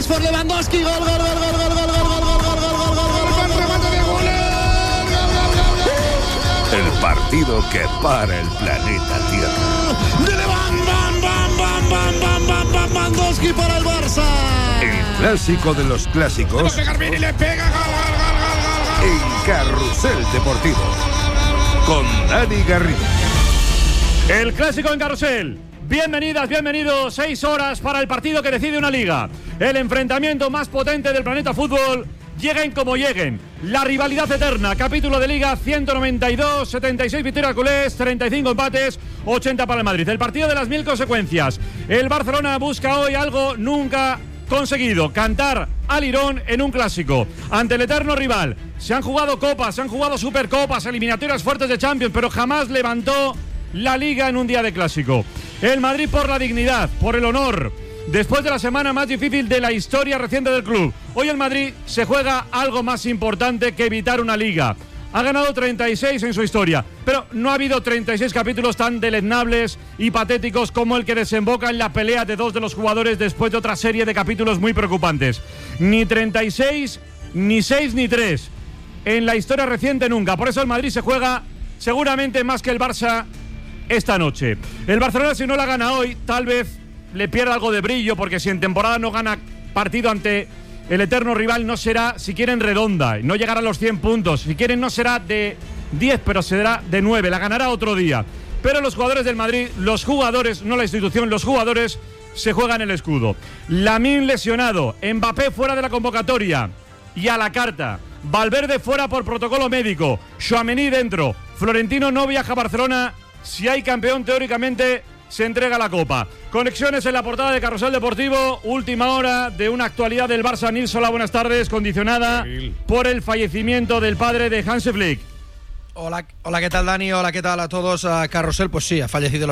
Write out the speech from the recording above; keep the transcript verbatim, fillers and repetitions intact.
es por Lewandowski. Gol, gol, gol, gol, gol, gol, gol, gol, gol, gol, gol, gol, gol, gol, remate de Güler. El partido que para el planeta Tierra. De Lewandowski para el Barça. El clásico de los clásicos. Pegar bien y le pega. Gol, gol, gol, gol, gol. En Carrusel Deportivo. Con Dani Garrido. El clásico en Carrusel. Bienvenidas, bienvenidos. Seis horas para el partido que decide una liga. El enfrentamiento más potente del planeta fútbol. Lleguen como lleguen. La rivalidad eterna. Capítulo de Liga ciento noventa y dos, setenta y seis victorias culés, treinta y cinco empates, ochenta para el Madrid. El partido de las mil consecuencias. El Barcelona busca hoy algo nunca conseguido. Cantar al Lirón en un clásico. Ante el eterno rival. Se han jugado copas, se han jugado supercopas, eliminatorias fuertes de Champions, pero jamás levantó la Liga en un día de clásico. El Madrid por la dignidad, por el honor. Después de la semana más difícil de la historia reciente del club, hoy el Madrid se juega algo más importante que evitar una liga. Ha ganado treinta y seis en su historia, pero no ha habido treinta y seis capítulos tan deleznables y patéticos como el que desemboca en la pelea de dos de los jugadores después de otra serie de capítulos muy preocupantes. Ni treinta y seis, ni seis, ni tres. En la historia reciente nunca. Por eso el Madrid se juega seguramente más que el Barça esta noche. El Barcelona, si no la gana hoy, tal vez le pierda algo de brillo, porque si en temporada no gana partido ante el eterno rival, no será, si quieren, redonda, no llegará a los cien puntos, si quieren no será de diez, pero será de nueve, la ganará otro día. Pero los jugadores del Madrid, los jugadores, no la institución, los jugadores se juegan el escudo. Lamine lesionado, Mbappé fuera de la convocatoria y a la carta, Valverde fuera por protocolo médico, Tchouaméni dentro, Florentino no viaja a Barcelona. Si hay campeón, teóricamente se entrega la copa. Conexiones en la portada de Carrusel Deportivo. Última hora de una actualidad del Barça. Nils, hola, buenas tardes. Condicionada por el fallecimiento del padre de Hansi Flick. Hola, hola, ¿qué tal, Dani? Hola, ¿qué tal a todos? A Carrusel, pues sí, ha fallecido